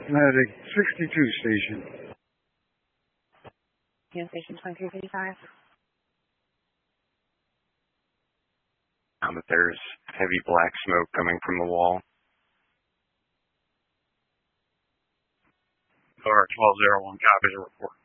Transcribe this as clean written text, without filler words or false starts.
Atlantic 62 station. Union Station 2355. That there's heavy black smoke coming from the wall. OR 1201 copies a report.